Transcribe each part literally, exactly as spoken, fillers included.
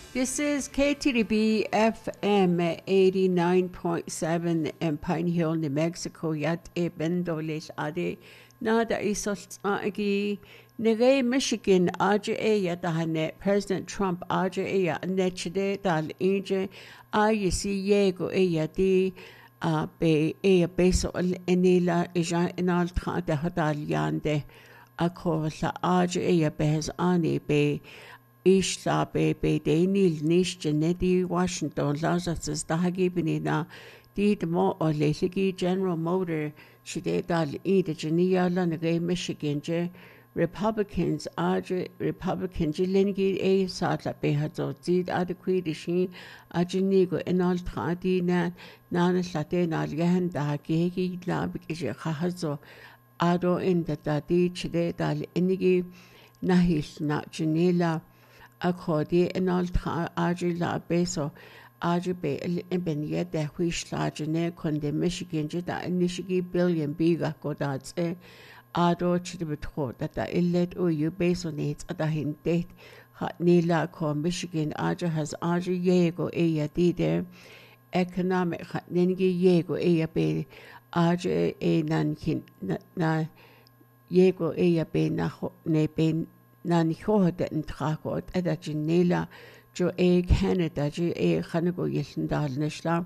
This is K T D B F M eighty-nine point seven in Pine Hill, New Mexico. Yat e bendolis ade nada isos agi nege Michigan aja e yatahane President Trump aja e ya nechide dal inje ayisi yego e yati a be e beso enila eja enal tra de hadal yande akosa aja e ya behes ani be Ishla be be Daniel nish Janeti Washington Lazarus Dahagi Benina Did Mo or Lesigi General Motor Shide Dal E de Jania Lanagay Michigan Je Republicans Aja Republican Jilengi A Satla Behazo Zid Adequate Shi Ajinigo Enal Tradina Nana Sate Nalgahan Dahagi Labik Hazo Ado in the Dadi Chide Dal Inigi Nahis Na Janela According in all Aji la beso Aji be ben yet the wish large conde Michigan jita inishigi billion biga godats e Ado chidibit that the illet or you beso needs at the hint date hot nila ko Michigan Aja has Aji yego eya dide economic hot ningi yego eya be Aja e nankin na yego eya be na ne ben Nan hohde en trakot eda Janela jo e Canada jo e Hanago Yesendal Nishla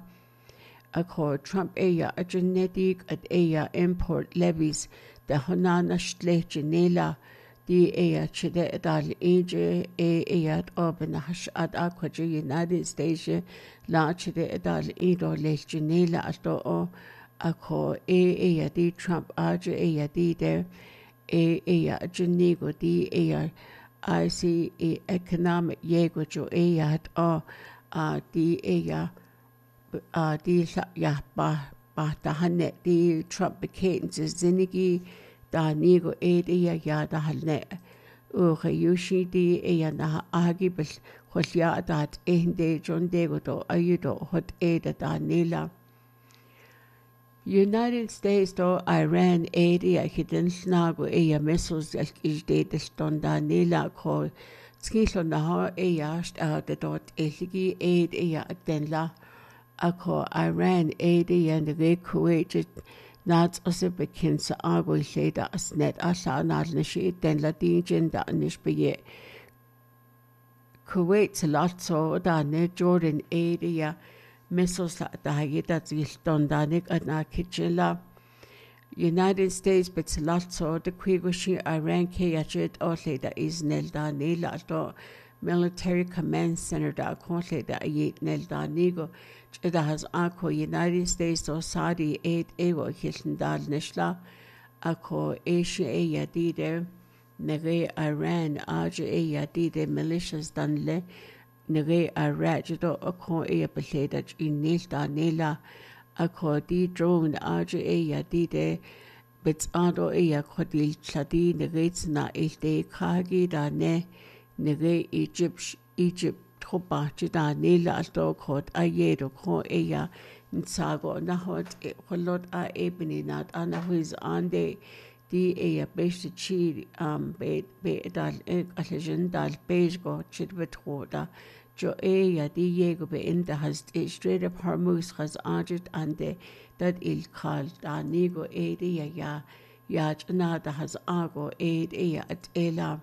Akho Trump eya a genetic at eya import levies the Honana Shle Janela di eya chide edal eje e eya open hash at Akwaji United States la chide edal edo le Janela ato o Akho e eya di Trump aja eya di de e eya jenigo di eya I see e economic yego jo eya hat o a di eya a di ya ba ba da hanne di Trump bekens zinigi da nigo e eya ya da hanne o yushi di eya na agi bes khosya dat ehde jondego do ayudo hot e da nela United States do Iran aid ya hidden snago e ya missiles el ijde de stonda nila ko skilo na ha e ya sta de dot eligi aid e ya denla ako Iran aid ya de Kuwait nat osebekin sa ago leda asnet asa nadne shi denla di jinda nish be Kuwait lot so da ne Jordan aid ya missiles la dahagita ziltondanik na kichila United States but lot so the quigoshi Iran ke yachit ole da isnel da nila to military command center da konle da yit nel da nigo da has ako United States or Saudi aid ego hilndal nishla ako Asia e yadide nege Iran aja e yadide militias danle Nere a rajido ako e apeleda in nilda nela ako di drone aja e ya di de bits ado e ya kodil chadi nere na ilde kagi da ne nere Egypt Egypt tropa jida nela alto kod ayedo ko e ya nsago na hot e kolot a ebini nat ana huiz ande di e ya beste chi um be be dal e alejen dal pejgo chidbet khoda Jo e ya di yego be in the has straight up Hormuz has ajit ande that il kal da nigo e di ya ya ya jna da has ago e di ya at ela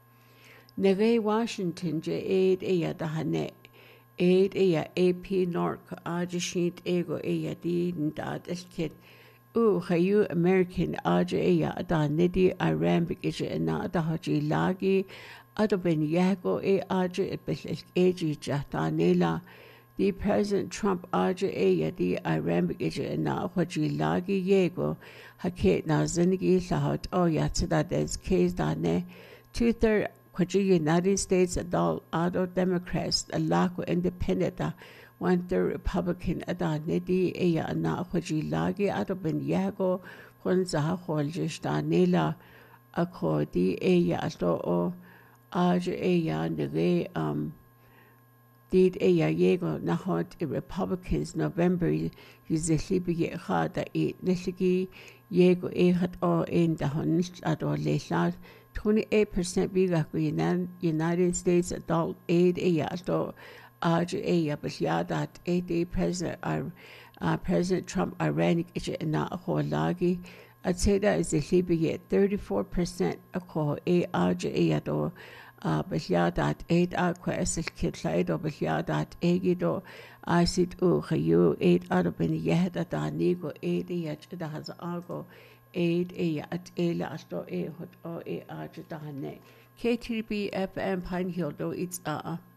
nege Washington je e di ya da hane e di ya A P Nork ajishit ego e ya di ndat elkit u khayu American aja e ya da nedi Iran bikije na da haji lagi Ado ben yago e aja e besh eji jata nela di President Trump aja e ya di Iran bikije na haji lagi yego haket na zinigi sahat o yatsida des case da ne two third haji United States adult ado Democrats a lako independent da one third Republican ada ne di e ya na haji lagi ado ben yago hun zaha holjish da nela ako di e ya ato o Aja e ya nege um did e ya yego na hot e Republicans November yizehlibi ye khada e nishigi yego e hat o in da honish ado leshat twenty-eight percent biga ko United States adult aid iya to age iya basiada at eighty President uh, President Trump Iranic ichi na ako lagi at say that is the libiye thirty-four percent ako a age iya to uh, basiada at eight akwa esil kitlaid o basiada at egido asid u khayu eight out of ben yehda da nigo eight iya chida has ago eight a at ela asto e hot o e a chita ne K T B F M Pine Hill do it's a